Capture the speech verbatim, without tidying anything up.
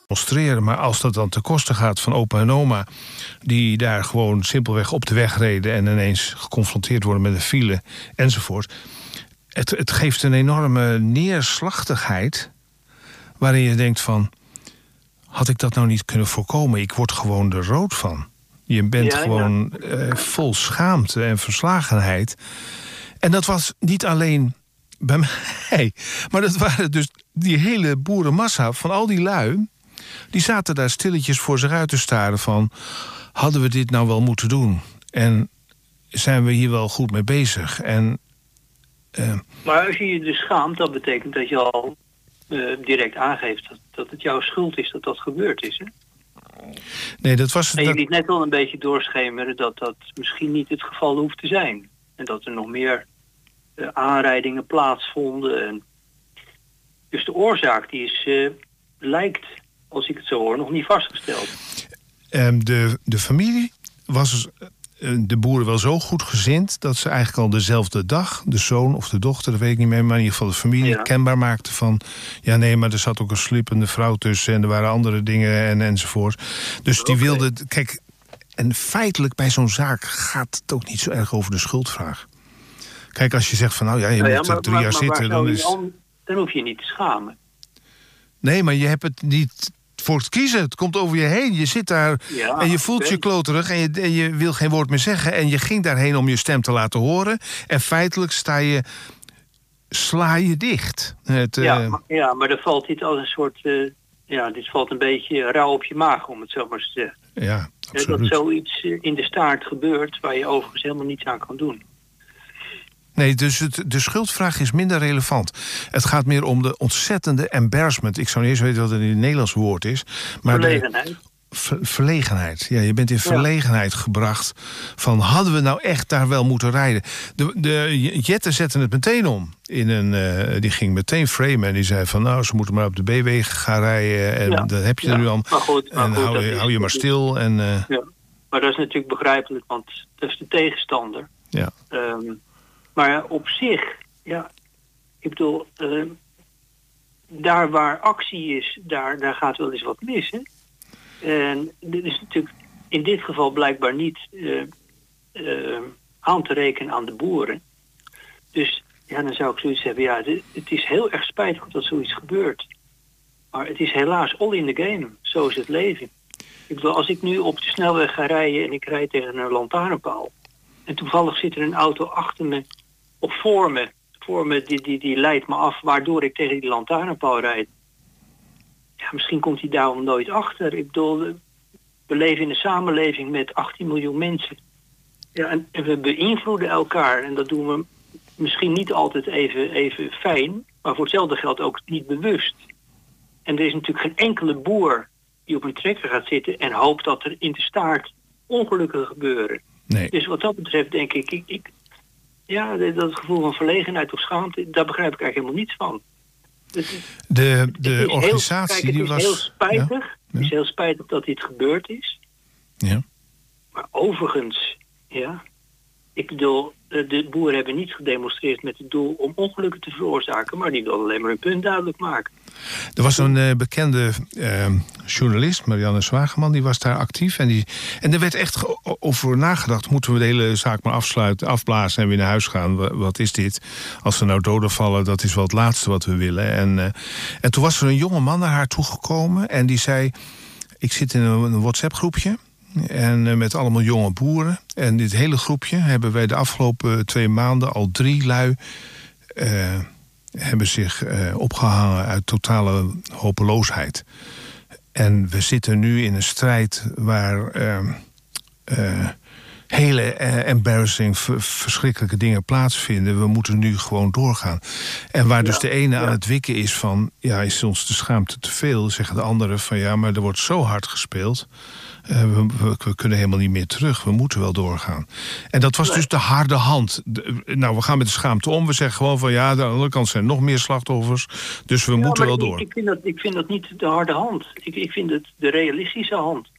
demonstreren. Maar als dat dan ten koste gaat van opa en oma, die daar gewoon simpelweg op de weg reden en ineens geconfronteerd worden met een file enzovoort. Het, het geeft een enorme neerslachtigheid waarin je denkt van, had ik dat nou niet kunnen voorkomen? Ik word gewoon er rood van. Je bent ja, gewoon ja. Uh, vol schaamte en verslagenheid. En dat was niet alleen bij mij, maar dat waren dus die hele boerenmassa van al die lui, die zaten daar stilletjes voor zich uit te staren van, hadden we dit nou wel moeten doen? En zijn we hier wel goed mee bezig? En, uh, maar als je je dus schaamt, dat betekent dat je al uh, direct aangeeft dat, dat het jouw schuld is dat dat gebeurd is, hè? Nee, dat was... En je dat... liet net wel een beetje doorschemeren dat dat misschien niet het geval hoeft te zijn. En dat er nog meer uh, aanrijdingen plaatsvonden. En dus de oorzaak die is, uh, lijkt, als ik het zo hoor, nog niet vastgesteld. Um, de, de familie was uh, de boeren wel zo goed gezind dat ze eigenlijk al dezelfde dag, de zoon of de dochter, dat weet ik niet meer, maar in ieder geval de familie ja. kenbaar maakte van, ja nee, maar er zat ook een slippende vrouw tussen en er waren andere dingen en enzovoort. Dus die okay. wilde, kijk, en feitelijk bij zo'n zaak gaat het ook niet zo erg over de schuldvraag. Kijk, als je zegt van, nou ja, je nou ja, moet maar, drie maar, jaar maar, zitten, dan is... Dan, dan hoef je niet te schamen. Nee, maar je hebt het niet voor het kiezen. Het komt over je heen. Je zit daar ja, en je voelt okay. je kloterig en je, en je wil geen woord meer zeggen. En je ging daarheen om je stem te laten horen. En feitelijk sta je, sla je dicht. Het, ja, uh... maar, ja, maar er valt dit als een soort, uh, ja, dit valt een beetje rauw op je maag, om het zo maar te zeggen. Ja, absoluut. Dat zoiets in de staart gebeurt waar je overigens helemaal niets aan kan doen. Nee, dus het, de schuldvraag is minder relevant. Het gaat meer om de ontzettende embarrassment. Ik zou niet eens weten wat het in het Nederlands woord is. Maar verlegenheid. De, ver, verlegenheid. Ja, je bent in verlegenheid ja. gebracht van, hadden we nou echt daar wel moeten rijden? De, de Jette zette het meteen om. In een, uh, die ging meteen framen en die zei van, nou, ze moeten maar op de B-wegen gaan rijden. En ja. dat heb je ja. er nu al. Maar goed, maar en goed, hou, je, hou je maar stil. En, uh... ja. Maar dat is natuurlijk begrijpelijk, want dat is de tegenstander. Ja. Um, Maar op zich, ja, ik bedoel, uh, daar waar actie is, daar, daar gaat wel eens wat mis, hè? En dit is natuurlijk in dit geval blijkbaar niet uh, uh, aan te rekenen aan de boeren. Dus ja, dan zou ik zoiets hebben, ja, dit, het is heel erg spijtig dat zoiets gebeurt. Maar het is helaas all in the game, zo is het leven. Ik bedoel, als ik nu op de snelweg ga rijden en ik rijd tegen een lantaarnpaal, en toevallig zit er een auto achter me, of voor me, voor me die, die, die leidt me af, waardoor ik tegen die lantaarnpaal rijd. Ja, misschien komt hij daarom nooit achter. Ik bedoel, we leven in een samenleving met achttien miljoen mensen. Ja, en, en we beïnvloeden elkaar. En dat doen we misschien niet altijd even, even fijn, maar voor hetzelfde geld ook niet bewust. En er is natuurlijk geen enkele boer die op een trekker gaat zitten en hoopt dat er in de staart ongelukken gebeuren. Nee. Dus wat dat betreft denk ik, ik, ik ja, dat gevoel van verlegenheid of schaamte, daar begrijp ik eigenlijk helemaal niets van. Dus de de organisatie heel, kijk, die was... Het is heel spijtig, ja? Ja. Het is heel spijtig dat dit gebeurd is. Ja. Maar overigens, ja, ik bedoel, de boeren hebben niet gedemonstreerd met het doel om ongelukken te veroorzaken, maar die wilden alleen maar hun punt duidelijk maken. Er was een uh, bekende uh, journalist, Marianne Zwageman, die was daar actief. En, die, en er werd echt over nagedacht, moeten we de hele zaak maar afsluiten, afblazen en weer naar huis gaan? Wat is dit? Als er nou doden vallen, dat is wel het laatste wat we willen. En, uh, en toen was er een jonge man naar haar toegekomen en die zei, ik zit in een, een WhatsApp-groepje. En uh, met allemaal jonge boeren. En dit hele groepje hebben wij de afgelopen twee maanden al drie lui Uh, hebben zich uh, opgehangen uit totale hopeloosheid. En we zitten nu in een strijd waar uh, uh, hele uh, embarrassing, v- verschrikkelijke dingen plaatsvinden. We moeten nu gewoon doorgaan. En waar dus ja, de ene ja. aan het wikken is van, ja, is ons de schaamte te veel, zeggen de anderen van, ja, maar er wordt zo hard gespeeld. Uh, we, we, we kunnen helemaal niet meer terug. We moeten wel doorgaan. En dat was nee. dus de harde hand. De, nou, we gaan met de schaamte om. We zeggen gewoon van, ja, aan de andere kant zijn nog meer slachtoffers. Dus we ja, moeten wel ik, door. Ik vind, dat, ik vind dat niet de harde hand. Ik, ik vind het de realistische hand.